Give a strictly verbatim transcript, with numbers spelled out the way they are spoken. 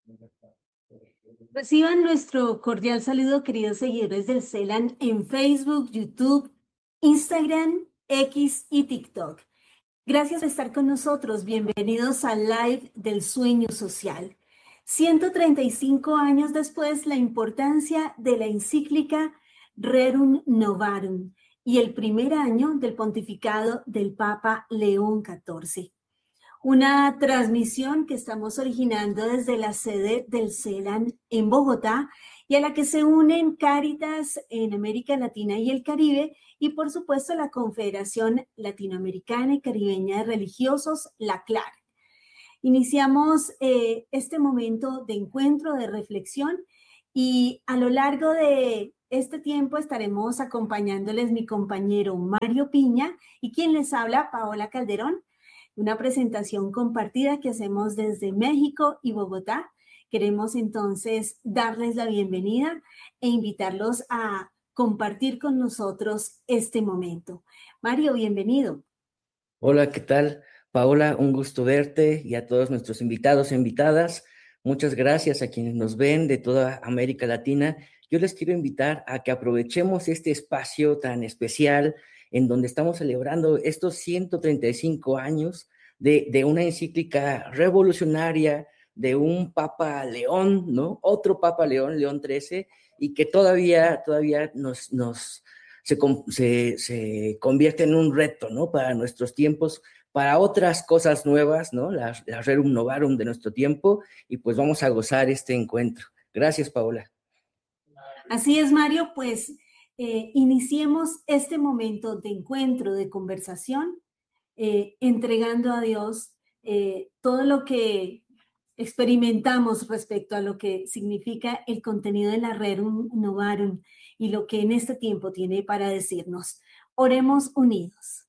Reciban nuestro cordial saludo, queridos seguidores del CELAN en Facebook, YouTube, Instagram, X y TikTok. Gracias por estar con nosotros. Bienvenidos al live del sueño social. ciento treinta y cinco años después, la importancia de la encíclica Rerum Novarum y el primer año del pontificado del Papa León catorce. Una transmisión que estamos originando desde la sede del CELAN en Bogotá y a la que se unen Cáritas en América Latina y el Caribe y por supuesto la Confederación Latinoamericana y Caribeña de Religiosos, la C L A R. Iniciamos eh, este momento de encuentro, de reflexión y a lo largo de este tiempo estaremos acompañándoles mi compañero Mario Piña y quien les habla, Paola Calderón. Una presentación compartida que hacemos desde México y Bogotá. Queremos entonces darles la bienvenida e invitarlos a compartir con nosotros este momento. Mario, bienvenido. Hola, ¿qué tal? Paola, un gusto verte y a todos nuestros invitados e invitadas. Muchas gracias a quienes nos ven de toda América Latina. Yo les quiero invitar a que aprovechemos este espacio tan especial en donde estamos celebrando estos ciento treinta y cinco años de, de una encíclica revolucionaria de un Papa León, ¿no? Otro Papa León, León trece, y que todavía, todavía nos, nos se, se, se convierte en un reto, ¿no? Para nuestros tiempos, para otras cosas nuevas, ¿no? La, la Rerum Novarum de nuestro tiempo, y pues vamos a gozar este encuentro. Gracias, Paola. Así es, Mario, pues eh, iniciemos este momento de encuentro, de conversación, eh, entregando a Dios eh, todo lo que experimentamos respecto a lo que significa el contenido de la Rerum Novarum y lo que en este tiempo tiene para decirnos. Oremos unidos.